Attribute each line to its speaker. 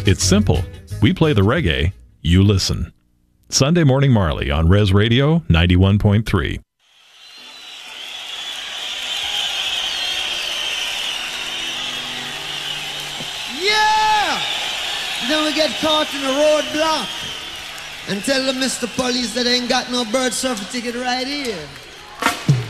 Speaker 1: It's simple. We play the reggae, you listen. Sunday Morning Marley on Res Radio 91.3.
Speaker 2: Yeah! Then we get caught in a roadblock and tell the Mr. Police that they ain't got no bird surfer ticket right here.